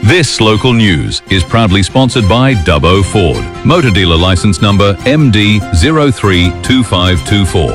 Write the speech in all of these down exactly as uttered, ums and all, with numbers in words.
This local news is proudly sponsored by Dubbo Ford. Motor dealer license number M D zero three two five two four.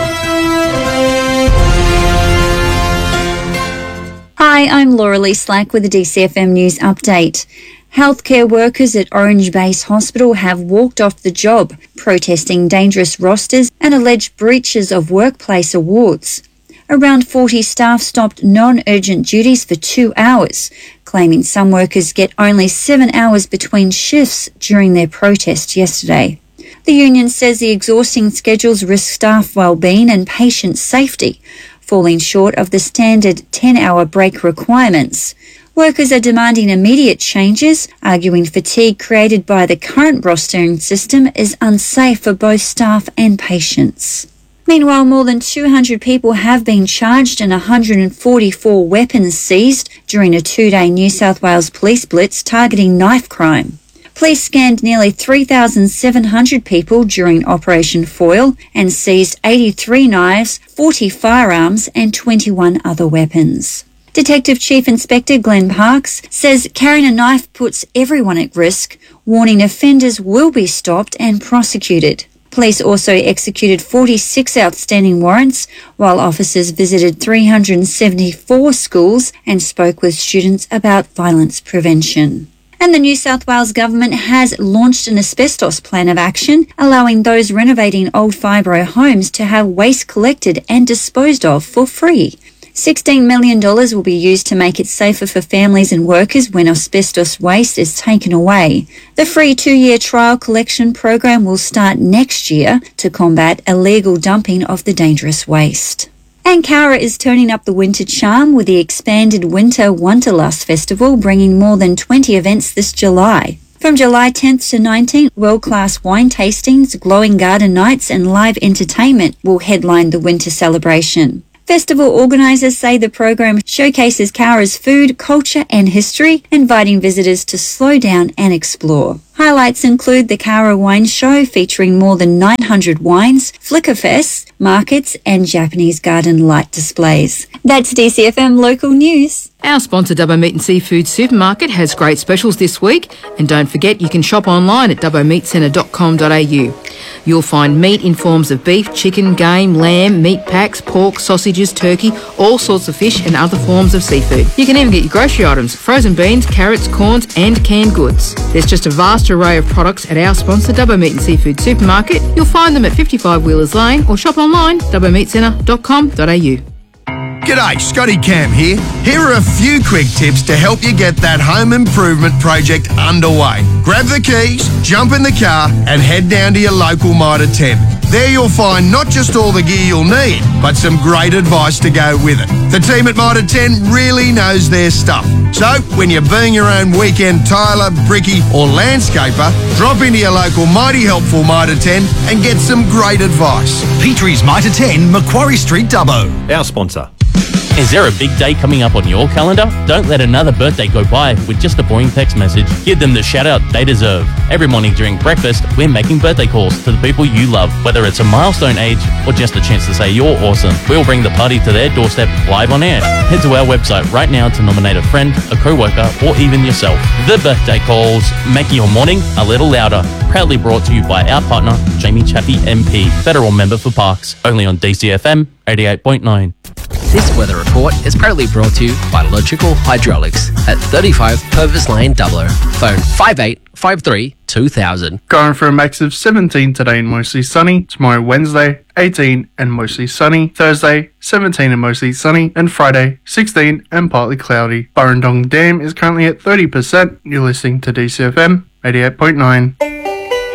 Hi, I'm Laura Lee Slack with the D C F M News Update. Healthcare workers at Orange Base Hospital have walked off the job, protesting dangerous rosters and alleged breaches of workplace awards. Around forty staff stopped non-urgent duties for two hours, claiming some workers get only seven hours between shifts during their protest yesterday. The union says the exhausting schedules risk staff well-being and patient safety, falling short of the standard ten-hour break requirements. Workers are demanding immediate changes, arguing fatigue created by the current rostering system is unsafe for both staff and patients. Meanwhile, more than two hundred people have been charged and one hundred forty-four weapons seized during a two-day New South Wales police blitz targeting knife crime. Police scanned nearly three thousand seven hundred people during Operation Foil and seized eighty-three knives, forty firearms and twenty-one other weapons. Detective Chief Inspector Glenn Parks says carrying a knife puts everyone at risk, warning offenders will be stopped and prosecuted. Police also executed forty-six outstanding warrants, while officers visited three hundred seventy-four schools and spoke with students about violence prevention. And the New South Wales Government has launched an asbestos plan of action, allowing those renovating old fibro homes to have waste collected and disposed of for free. sixteen million dollars will be used to make it safer for families and workers when asbestos waste is taken away. The free two-year trial collection program will start next year to combat illegal dumping of the dangerous waste. And Cowra is turning up the winter charm with the expanded Winter Wanderlust Festival, bringing more than twenty events this July. From July tenth to nineteenth, world-class wine tastings, glowing garden nights and live entertainment will headline the winter celebration. Festival organisers say the program showcases Cowra's food, culture and history, inviting visitors to slow down and explore. Highlights include the Cowra Wine Show featuring more than nine hundred wines, Flickerfests, markets and Japanese garden light displays. That's D C F M Local News. Our sponsor Dubbo Meat and Seafood Supermarket has great specials this week, and don't forget you can shop online at dubbo meat centre dot com dot a u. You'll find meat in forms of beef, chicken, game, lamb, meat packs, pork, sausages, turkey, all sorts of fish and other forms of seafood. You can even get your grocery items, frozen beans, carrots, corns and canned goods. There's just a vast array of products at our sponsor Dubbo Meat and Seafood Supermarket. You'll find them at fifty-five Wheelers Lane or shop online dubbo meat centre dot com dot a u. G'day, Scotty Cam here. Here are a few quick tips to help you get that home improvement project underway. Grab the keys, jump in the car and head down to your local Mitre ten. There you'll find not just all the gear you'll need, but some great advice to go with it. The team at Mitre ten really knows their stuff. So, when you're being your own weekend tiler, brickie or landscaper, drop into your local mighty helpful Mitre ten and get some great advice. Petrie's Mitre ten, Macquarie Street, Dubbo. Our sponsor. Is there a big day coming up on your calendar? Don't let another birthday go by with just a boring text message. Give them the shout out they deserve. Every morning during breakfast, we're making birthday calls to the people you love, whether it's a milestone age or just a chance to say you're awesome. We'll bring the party to their doorstep live on air. Head to our website right now to nominate a friend, a co-worker, or even yourself. The birthday calls, making your morning a little louder. Proudly brought to you by our partner, Jamie Chaffey M P, Federal Member for Parks, only on D C F M eighty-eight point nine. This weather report is proudly brought to you by Logical Hydraulics at thirty-five Purvis Lane, Dubbo. Phone five eight five three two thousand. Going for a max of seventeen today and mostly sunny. Tomorrow Wednesday, eighteen and mostly sunny. Thursday, seventeen and mostly sunny. And Friday, sixteen and partly cloudy. Burrendong Dam is currently at thirty percent. You're listening to D C F M eighty-eight point nine.